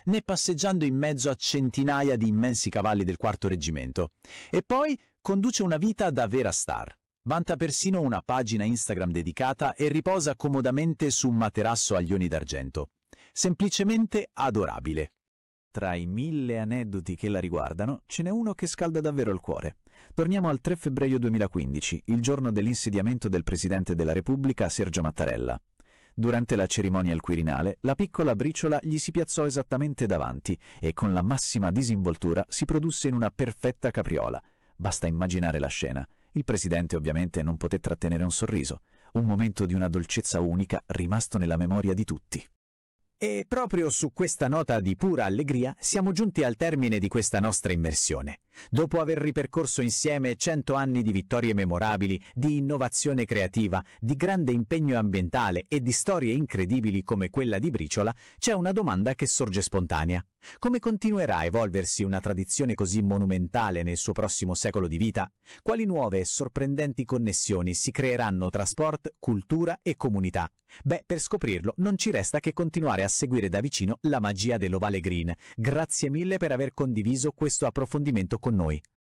né passeggiando in mezzo a centinaia di immensi cavalli del quarto reggimento. E poi conduce una vita da vera star. Vanta persino una pagina Instagram dedicata e riposa comodamente su un materasso a lioni d'argento. Semplicemente adorabile. Tra i 1000 aneddoti che la riguardano, ce n'è uno che scalda davvero il cuore. Torniamo al 3 febbraio 2015, il giorno dell'insediamento del Presidente della Repubblica Sergio Mattarella. Durante la cerimonia al Quirinale, la piccola briciola gli si piazzò esattamente davanti e con la massima disinvoltura si produsse in una perfetta capriola. Basta immaginare la scena. Il Presidente ovviamente non poté trattenere un sorriso, un momento di una dolcezza unica rimasto nella memoria di tutti. E proprio su questa nota di pura allegria siamo giunti al termine di questa nostra immersione. Dopo aver ripercorso insieme 100 anni di vittorie memorabili, di innovazione creativa, di grande impegno ambientale e di storie incredibili come quella di Briciola, c'è una domanda che sorge spontanea. Come continuerà a evolversi una tradizione così monumentale nel suo prossimo secolo di vita? Quali nuove e sorprendenti connessioni si creeranno tra sport, cultura e comunità? Beh, per scoprirlo non ci resta che continuare a seguire da vicino la magia dell'Ovale Green. Grazie mille per aver condiviso questo approfondimento con noi.